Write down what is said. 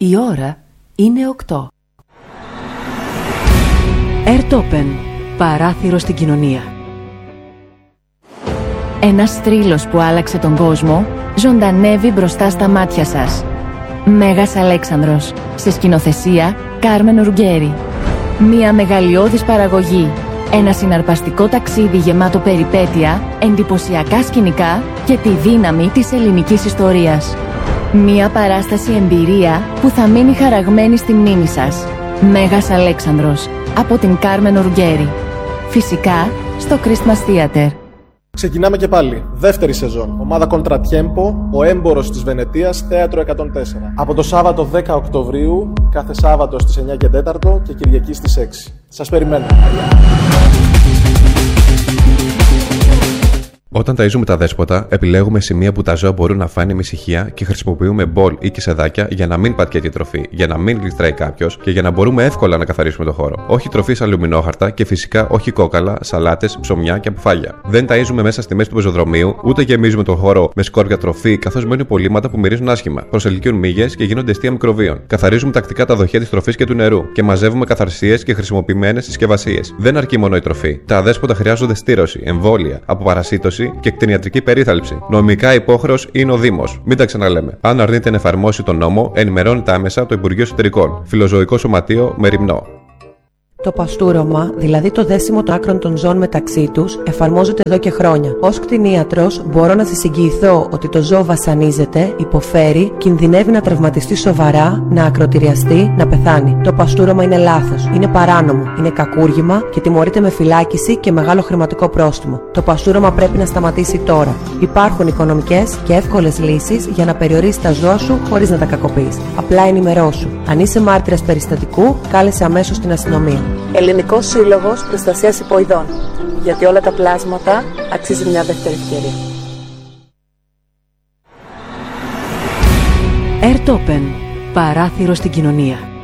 Η ώρα είναι 8. Airtopen, παράθυρο στην κοινωνία. Ένας θρύλος που άλλαξε τον κόσμο ζωντανεύει μπροστά στα μάτια σας. Μέγας Αλέξανδρος, σε σκηνοθεσία Κάρμεν Ουργκέρι. Μια μεγαλειώδης παραγωγή. Ένα συναρπαστικό ταξίδι γεμάτο περιπέτεια, εντυπωσιακά σκηνικά και τη δύναμη της ελληνικής ιστορίας. Μια παράσταση εμπειρία που θα μείνει χαραγμένη στη μνήμη σας. Μέγας Αλέξανδρος, από την Κάρμεν Ουργκέρι. Φυσικά στο Christmas Theater. Ξεκινάμε και πάλι. Δεύτερη σεζόν. Ομάδα Contratiempo, ο έμπορος της Βενετίας, θέατρο 104. Από το Σάββατο 10 Οκτωβρίου, κάθε Σάββατο στις 9 και 4 και Κυριακή στις 6. Σας περιμένω. Όταν ταΐζουμε τα δέσποτα, επιλέγουμε σημεία που τα ζώα μπορούν να φάνε με ησυχία και χρησιμοποιούμε μπολ ή κισεδάκια για να μην πατιέται η τροφή, για να μην γλιστράει κάποιος και για να μπορούμε εύκολα να καθαρίσουμε το χώρο. Όχι τροφή σε αλουμινόχαρτα και φυσικά όχι κόκαλα, σαλάτες, ψωμιά και αποφάγια. Δεν ταΐζουμε μέσα στη μέση του πεζοδρομίου, ούτε γεμίζουμε τον χώρο με σκόρπια τροφή, καθώς μένουν υπολείμματα που μυρίζουν άσχημα, προσελκύουν μύγες και γίνονται αιστεία μικροβίων. Καθαρίζουμε τακτικά τα δοχεία της τροφής και του νερού και μαζεύουμε καθαρσίες και χρησιμοποιημένες συσκευασίες. Δεν αρκεί μόνο η τροφή. Τα δέσποτα χρειάζονται στήρωση, εμβόλια, αποπαρασίτωση και κτηνιατρική περίθαλψη. Νομικά υπόχρεος είναι ο Δήμος. Μην τα ξαναλέμε. Αν αρνείται να εφαρμόσει τον νόμο, ενημερώνεται άμεσα το Υπουργείο Εσωτερικών. Φιλοζωικό Σωματείο Μεριμνό. Το παστούρωμα, δηλαδή το δέσιμο των άκρων των ζώων μεταξύ τους, εφαρμόζεται εδώ και χρόνια. Ως κτηνίατρος, μπορώ να σας εγγυηθώ ότι το ζώο βασανίζεται, υποφέρει, κινδυνεύει να τραυματιστεί σοβαρά, να ακροτηριαστεί, να πεθάνει. Το παστούρωμα είναι λάθος, είναι παράνομο, είναι κακούργημα και τιμωρείται με φυλάκιση και μεγάλο χρηματικό πρόστιμο. Το παστούρωμα πρέπει να σταματήσει τώρα. Υπάρχουν οικονομικές και εύκολες λύσεις για να περιορίσεις τα ζώα σου χωρίς να τα κακοποιείς. Απλά ενημερώσου. Αν είσαι μάρτυρας περιστατικού, κάλεσε αμέσως την αστυνομία. Ελληνικός Σύλλογος Προστασίας Υποειδών. Γιατί όλα τα πλάσματα αξίζει μια δεύτερη ευκαιρία. Airtopen, παράθυρο στην κοινωνία.